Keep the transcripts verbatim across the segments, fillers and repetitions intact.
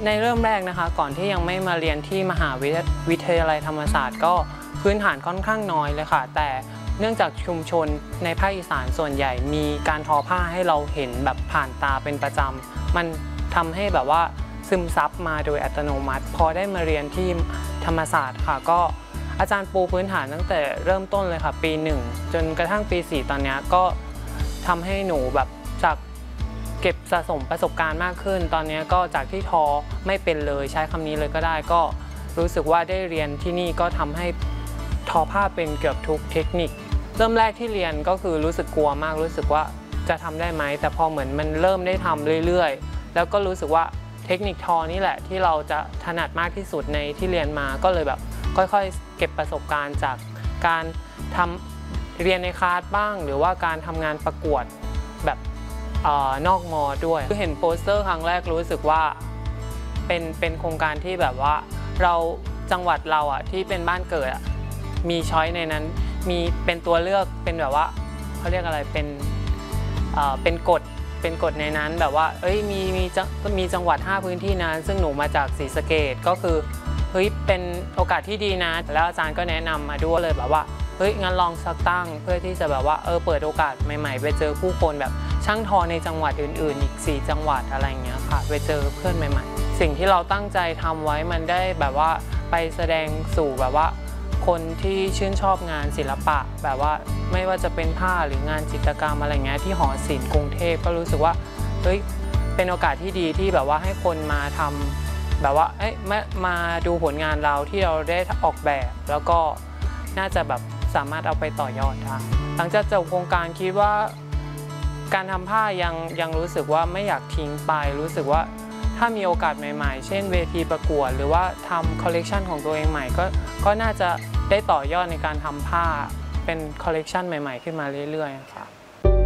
ในเริ่มแรกนะคะก่อนที่ยังไม่มาเรียนที่มหาวิทยาลัยธรรมศาสตร์ก็พื้นฐานค่อนข้างน้อยเลยค่ะแต่เนื่องจากชุมชนในภาคอีสานส่วนใหญ่มีการทอผ้าให้เราเห็นแบบผ่านตาเป็นประจำมันทำให้แบบว่าซึมซับมาโดยอัตโนมัติพอได้มาเรียนที่ธรรมศาสตร์ค่ะก็อาจารย์ปูพื้นฐานตั้งแต่เริ่มต้นเลยค่ะปีหนึ่งจนกระทั่งปีสี่ตอนนี้ก็ทำให้หนูแบบจากเก็บสะสมประสบการณ์มากขึ้นตอนนี้ก็จากที่ทอไม่เป็นเลยใช้คำนี้เลยก็ได้ก็รู้สึกว่าได้เรียนที่นี่ก็ทำให้ทอผ้าเป็นเกือบทุกเทคนิคเริ่มแรกที่เรียนก็คือรู้สึกกลัวมากรู้สึกว่าจะทำได้ไหมแต่พอเหมือนมันเริ่มได้ทำเรื่อยๆแล้วก็รู้สึกว่าเทคนิคทอนี่แหละที่เราจะถนัดมากที่สุดในที่เรียนมาก็เลยแบบค่อยๆเก็บประสบการณ์จากการทำเรียนในคลาสบ้างหรือว่าการทำงานประกวดแบบนอกมอด้วยเห็นโปสเตอร์ครั้งแรกรู้สึกว่าเป็นเป็นโครงการที่แบบว่าเราจังหวัดเราอ่ะที่เป็นบ้านเกิดอ่ะมีช้อยในนั้นมีเป็นตัวเลือกเป็นแบบว่าเขาเรียกอะไรเป็นเอ่อเป็นกฎเป็นกฎในนั้นแบบว่าเอ้ยมีมีมีจังหวัดห้าพื้นที่นั้นซึ่งหนูมาจากศรีสะเกษก็คือเฮ้ยเป็นโอกาสที่ดีนะแล้วอาจารย์ก็แนะนำมาด้วยเลยแบบว่าเฮ้ยงั้นลองสักตั้งเพื่อที่จะแบบว่าเออเปิดโอกาสใหม่ๆไปเจอผู้คนแบบช่างทอในจังหวัดอื่นๆอีกสี่จังหวัดอะไรเงี้ยค่ะไปเจอเพื่อนใหม่ๆสิ่งที่เราตั้งใจทำไว้มันได้แบบว่าไปแสดงสู่แบบว่าคนที่ชื่นชอบงานศิลปะแบบว่าไม่ว่าจะเป็นผ้าหรืองานจิตรกรรมอะไรเงี้ยที่หอศิลป์กรุงเทพก็รู้สึกว่าเฮ้ยเป็นโอกาสที่ดีที่แบบว่าให้คนมาทำแบบว่าเอ้ยมามาดูผลงานเราที่เราได้ออกแบบแล้วก็น่าจะแบบสามารถเอาไปต่อยอดได้หลังจากจบโครงการคิดว่าการทำผ้ายังยังรู้สึกว่าไม่อยากทิ้งไปรู้สึกว่าถ้ามีโอกาสใหม่ๆเช่นเวทีประกวดหรือว่าทำคอลเลกชันของตัวเองใหม่ก็ก็น่าจะได้ต่อยอดในการทำผ้าเป็นคอลเลกชันใหม่ๆขึ้นมาเรื่อยๆค่ะ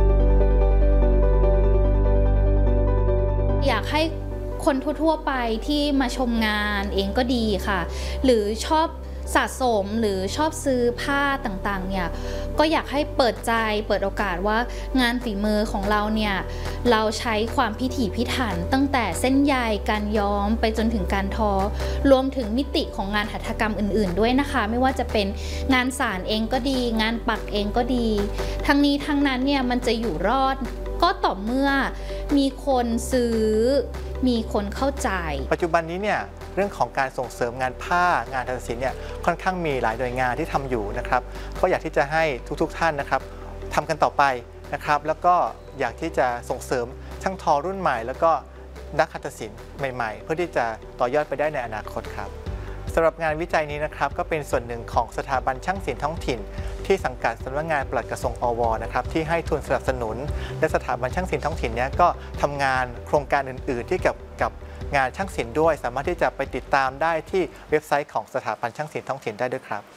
อยากให้คนทั่วๆไปที่มาชมงานเองก็ดีค่ะหรือชอบสะสมหรือชอบซื้อผ้าต่างๆเนี่ยก็อยากให้เปิดใจเปิดโอกาสว่างานฝีมือของเราเนี่ยเราใช้ความพิถีพิถันตั้งแต่เส้นใยการย้อมไปจนถึงการทอรวมถึงมิติของงานหัตถกรรมอื่นๆด้วยนะคะไม่ว่าจะเป็นงานสานเองก็ดีงานปักเองก็ดีทั้งนี้ทั้งนั้นเนี่ยมันจะอยู่รอดก็ต่อเมื่อมีคนซื้อมีคนเข้าใจปัจจุบันนี้เนี่ยเรื่องของการส่งเสริมงานผ้างานหัตถศิลป์เนี่ยค่อนข้างมีหลายหน่วยงานที่ทำอยู่นะครับก็อยากที่จะให้ทุกๆท่านนะครับทำกันต่อไปนะครับแล้วก็อยากที่จะส่งเสริมช่างทอรุ่นใหม่แล้วก็นักหัตถศิลป์ใหม่ๆเพื่อที่จะต่อยอดไปได้ในอนาคตครับสำหรับงานวิจัยนี้นะครับก็เป็นส่วนหนึ่งของสถาบันช่างศิลป์ท้องถิ่นที่สังกัดสำนักงานปลัดกระทรวงอวนะครับที่ให้ทุนสนับสนุนและสถาบันช่างศิลป์ท้องถิ่นนี้ก็ทำงานโครงการอื่นๆที่กับกับงานช่างศิลป์ด้วยสามารถที่จะไปติดตามได้ที่เว็บไซต์ของสถาบันช่างศิลป์ท้องถิ่นได้ด้วยครับ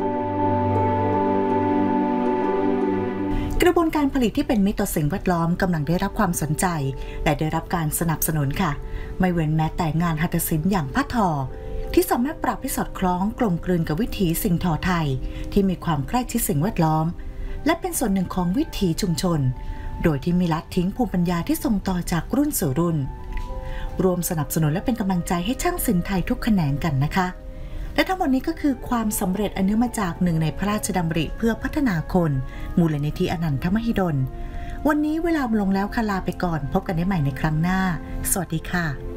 กระบวนการผลิตที่เป็นมิตรต่อสิ่งแวดล้อมกำลังได้รับความสนใจและได้รับการสนับสนุนค่ะไม่เว้นแม้แต่งานหัตถศิลป์อย่างผ้าทอที่สามารถปรับให้สอดคล้องกลมกลืนกับวิถีสิ่งทอไทยที่มีความใกล้ชิดสิ่งแวดล้อมและเป็นส่วนหนึ่งของวิถีชุมชนโดยที่ไม่ละทิ้งภูมิปัญญาที่ส่งต่อจากรุ่นสู่รุ่นรวมสนับสนุนและเป็นกำลังใจให้ช่างศิลป์ไทยทุกแขนงกันนะคะและทั้งหมดนี้ก็คือความสำเร็จอันเนื่องมาจากหนึ่งในพระราชดำริเพื่อพัฒนาคนมูลนิธิอนันทมหิดลวันนี้เวลาลงแล้วค่ะลาไปก่อนพบกันได้ใหม่ในครั้งหน้าสวัสดีค่ะ